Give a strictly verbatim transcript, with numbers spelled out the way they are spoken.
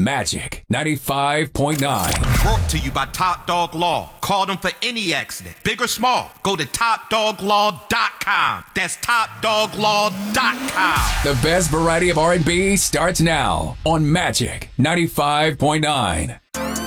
Magic ninety-five point nine. Brought to you by Top Dog Law. Call them for any accident, big or small. Go to top dog law dot com. That's top dog law dot com. The best variety of R and B starts now on Magic ninety-five point nine.